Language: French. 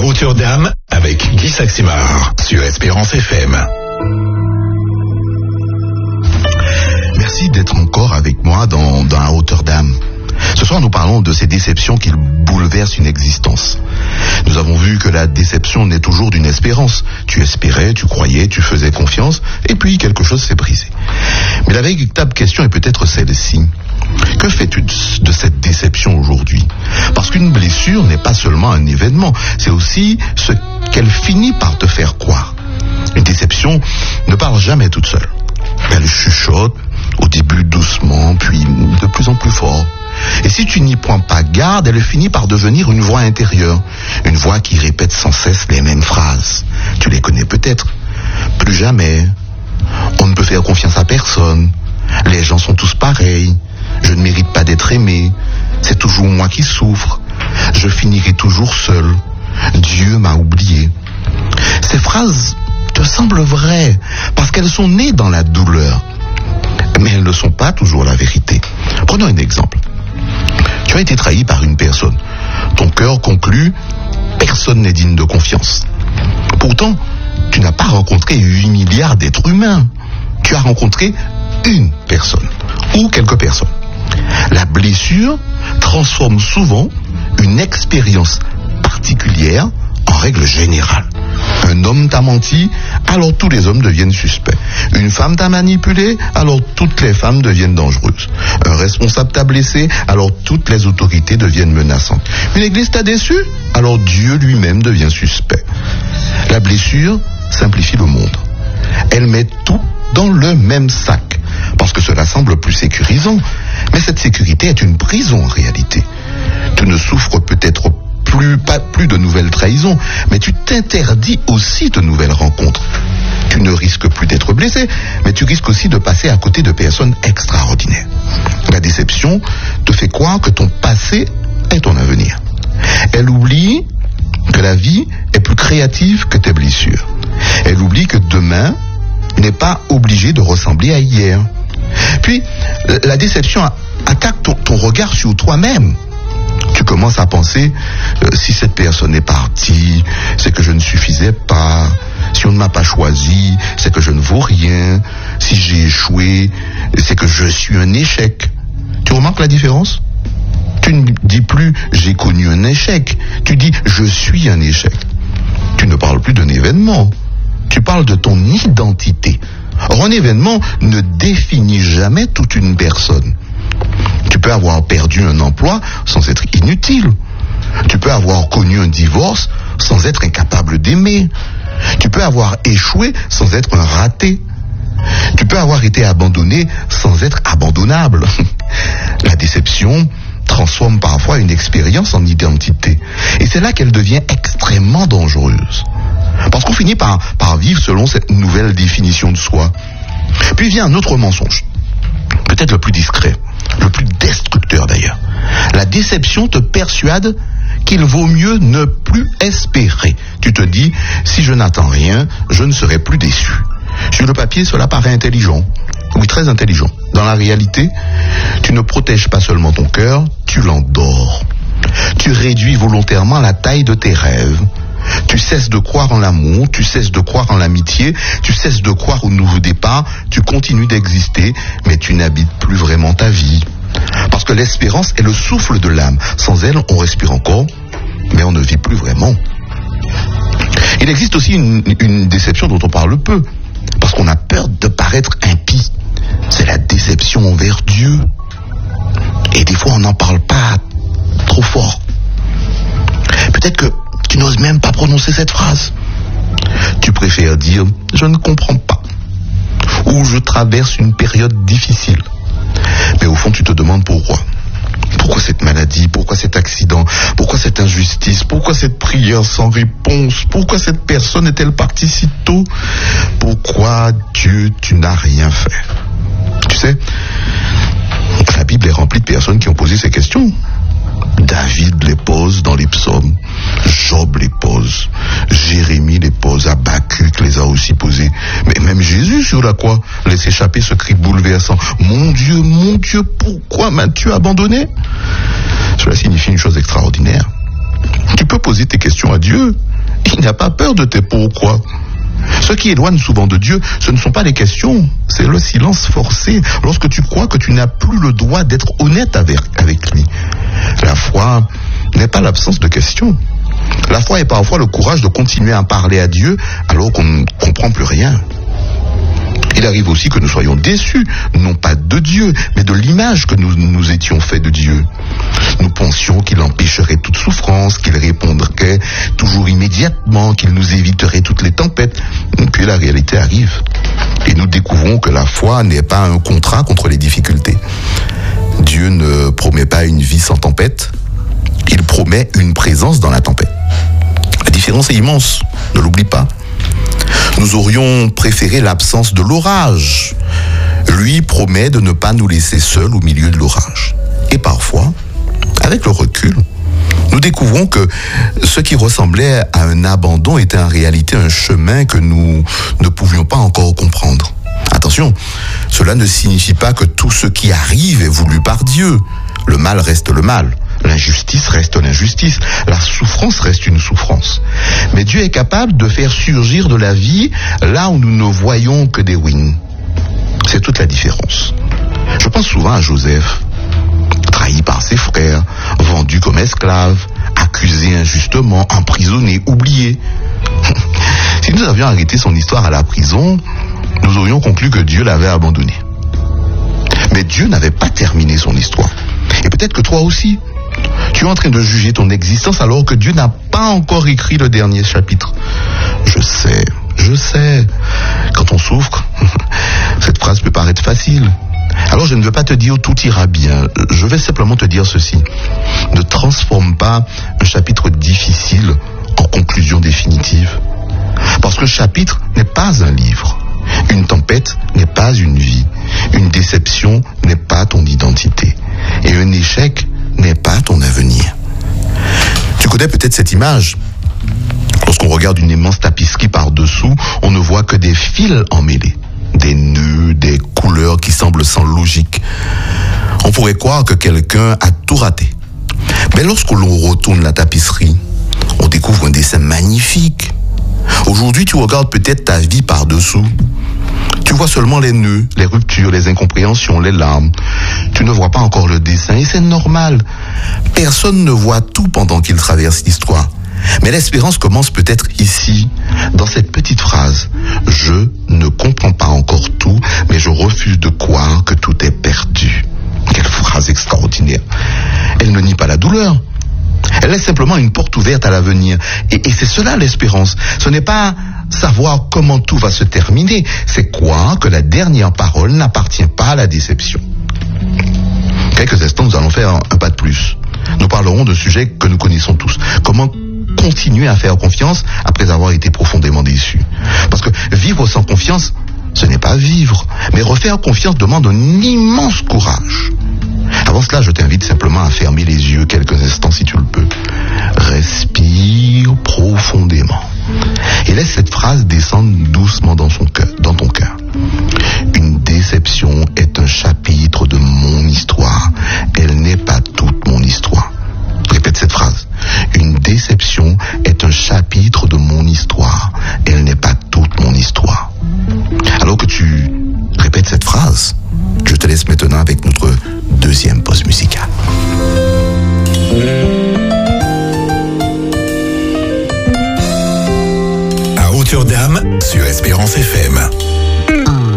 hauteur d'âme avec Guy Saximard sur Espérance FM. Merci d'être encore avec moi dans À hauteur d'âme. Ce soir, nous parlons de ces déceptions qui bouleversent une existence. Nous avons vu que la déception naît toujours d'une espérance. Tu espérais, tu croyais, tu faisais confiance, et puis quelque chose s'est brisé. Mais la véritable question est peut-être celle-ci. Que fais-tu de cette déception aujourd'hui? Parce qu'une blessure n'est pas seulement un événement, c'est aussi ce qu'elle finit par te faire croire. Une déception ne parle jamais toute seule. Elle chuchote, au début doucement, puis de plus en plus fort. Et si tu n'y prends pas garde, elle finit par devenir une voix intérieure. Une voix qui répète sans cesse les mêmes phrases. Tu les connais peut-être. Plus jamais. On ne peut faire confiance à personne. Les gens sont tous pareils. Je ne mérite pas d'être aimé. C'est toujours moi qui souffre. Je finirai toujours seul. Dieu m'a oublié. Ces phrases te semblent vraies parce qu'elles sont nées dans la douleur. Mais elles ne sont pas toujours la vérité. Prenons un exemple. Tu as été trahi par une personne. Ton cœur conclut, personne n'est digne de confiance. Pourtant, tu n'as pas rencontré 8 milliards d'êtres humains. Tu as rencontré une personne ou quelques personnes. La blessure transforme souvent une expérience particulière en règle générale. Un homme t'a menti, alors tous les hommes deviennent suspects. Une femme t'a manipulé, alors toutes les femmes deviennent dangereuses. Un responsable t'a blessé, alors toutes les autorités deviennent menaçantes. Une église t'a déçu, alors Dieu lui-même devient suspect. La blessure simplifie le monde. Elle met tout dans le même sac, parce que cela semble plus sécurisant. Mais cette sécurité est une prison en réalité. Tu ne souffres peut-être plus de nouvelles trahisons, mais tu t'interdis aussi de nouvelles rencontres. Tu ne risques plus d'être blessé, mais tu risques aussi de passer à côté de personnes extraordinaires. La déception te fait croire que ton passé est ton avenir. Elle oublie que la vie est plus créative que tes blessures. Elle oublie que demain n'est pas obligé de ressembler à hier. Puis, la déception attaque ton regard sur toi-même. Tu commences à penser, si cette personne est partie, c'est que je ne suffisais pas. Si on ne m'a pas choisi, c'est que je ne vaux rien. Si j'ai échoué, c'est que je suis un échec. Tu remarques la différence? Tu ne dis plus j'ai connu un échec. Tu dis je suis un échec. Tu ne parles plus d'un événement. Tu parles de ton identité. Or, un événement ne définit jamais toute une personne. Tu peux avoir perdu un emploi sans être inutile. Tu peux avoir connu un divorce sans être incapable d'aimer. Tu peux avoir échoué sans être un raté. Tu peux avoir été abandonné sans être abandonnable. La déception transforme parfois une expérience en identité. Et c'est là qu'elle devient extrêmement dangereuse. Parce qu'on finit par vivre selon cette nouvelle définition de soi. Puis vient un autre mensonge. Peut-être le plus discret, le plus destructeur d'ailleurs. La déception te persuade qu'il vaut mieux ne plus espérer. Tu te dis, si je n'attends rien, je ne serai plus déçu. Sur le papier, cela paraît intelligent. Oui, très intelligent. Dans la réalité, tu ne protèges pas seulement ton cœur, tu l'endors. Tu réduis volontairement la taille de tes rêves. Tu cesses de croire en l'amour, tu cesses de croire en l'amitié, tu cesses de croire au nouveau départ, tu continues d'exister, mais tu n'habites plus vraiment ta vie. Parce que l'espérance est le souffle de l'âme. Sans elle, on respire encore, mais on ne vit plus vraiment. Il existe aussi une déception dont on parle peu, parce qu'on a peur de paraître impie. C'est la déception envers Dieu. Et des fois, on n'en parle pas trop fort. Peut-être que tu n'oses même pas prononcer cette phrase. Tu préfères dire « je ne comprends pas » ou « je traverse une période difficile ». Mais au fond, tu te demandes pourquoi. Pourquoi cette maladie? Pourquoi cet accident? Pourquoi cette injustice? Pourquoi cette prière sans réponse? Pourquoi cette personne est-elle partie si tôt? Pourquoi, Dieu, tu n'as rien fait? Tu sais, la Bible est remplie de personnes qui ont posé ces questions. David les pose dans les psaumes, Job les pose, Jérémie les pose, Habakkuk les a aussi posés. Mais même Jésus sur la croix laisse échapper ce cri bouleversant. Mon Dieu, pourquoi m'as-tu abandonné? Cela signifie une chose extraordinaire. Tu peux poser tes questions à Dieu, Il n'y a pas peur de tes pourquoi. Ce qui éloigne souvent de Dieu, ce ne sont pas les questions, c'est le silence forcé, lorsque tu crois que tu n'as plus le droit d'être honnête avec lui. La foi n'est pas l'absence de questions. La foi est parfois le courage de continuer à parler à Dieu alors qu'on ne comprend plus rien. Il arrive aussi que nous soyons déçus, non pas de Dieu, mais de l'image que nous étions faits de Dieu. Nous pensions qu'il empêcherait toute souffrance, qu'il répondrait toujours immédiatement, qu'il nous éviterait toutes les tempêtes. Puis la réalité arrive. Et nous découvrons que la foi n'est pas un contrat contre les difficultés. Dieu ne promet pas une vie sans tempête, il promet une présence dans la tempête. La différence est immense, ne l'oublie pas. Nous aurions préféré l'absence de l'orage. Lui promet de ne pas nous laisser seuls au milieu de l'orage. Et parfois, avec le recul, nous découvrons que ce qui ressemblait à un abandon était en réalité un chemin que nous ne pouvions pas encore comprendre. Attention, cela ne signifie pas que tout ce qui arrive est voulu par Dieu. Le mal reste le mal. L'injustice reste l'injustice, la souffrance reste une souffrance. Mais Dieu est capable de faire surgir de la vie là où nous ne voyons que des ruines. C'est toute la différence. Je pense souvent à Joseph, trahi par ses frères, vendu comme esclave, accusé injustement, emprisonné, oublié. Si nous avions arrêté son histoire à la prison, nous aurions conclu que Dieu l'avait abandonné. Mais Dieu n'avait pas terminé son histoire. Et peut-être que toi aussi, tu es en train de juger ton existence alors que Dieu n'a pas encore écrit le dernier chapitre. Je sais. Quand on souffre, cette phrase peut paraître facile. Alors je ne veux pas te dire tout ira bien. Je vais simplement te dire ceci. Ne transforme pas un chapitre difficile en conclusion définitive. Parce qu'un chapitre n'est pas un livre. Une tempête n'est pas une vie. Une déception n'est pas ton identité. Et un échec n'est pas ton avenir. Tu connais peut-être cette image. Lorsqu'on regarde une immense tapisserie par-dessous, on ne voit que des fils emmêlés, des nœuds, des couleurs qui semblent sans logique. On pourrait croire que quelqu'un a tout raté. Mais lorsque l'on retourne la tapisserie, on découvre un dessin magnifique. Aujourd'hui, tu regardes peut-être ta vie par-dessous. Tu vois seulement les nœuds, les ruptures, les incompréhensions, les larmes. Tu ne vois pas encore le dessin et c'est normal. Personne ne voit tout pendant qu'il traverse l'histoire. Mais l'espérance commence peut-être ici, dans cette petite phrase. Je ne comprends pas encore tout, mais je refuse de croire que tout est perdu. Quelle phrase extraordinaire. Elle ne nie pas la douleur. Elle laisse simplement une porte ouverte à l'avenir. Et c'est cela l'espérance. Ce n'est pas savoir comment tout va se terminer, c'est croire que la dernière parole n'appartient pas à la déception. Quelques instants, nous allons faire un pas de plus. Nous parlerons de sujets que nous connaissons tous. Comment continuer à faire confiance après avoir été profondément déçu. Parce que vivre sans confiance, ce n'est pas vivre. Mais refaire confiance demande un immense courage. Avant cela, je t'invite simplement à fermer les yeux quelques instants si tu le peux. Respire profondément. Et laisse cette phrase descendre doucement dans ton cœur. Une déception est un chapitre de mon histoire. Elle n'est pas toute mon histoire. Répète cette phrase. Une déception est un chapitre de mon histoire. Elle n'est pas toute mon histoire. Alors que tu répètes cette phrase, je te laisse maintenant avec notre deuxième pause musicale. À hauteur d'âme sur Espérance FM.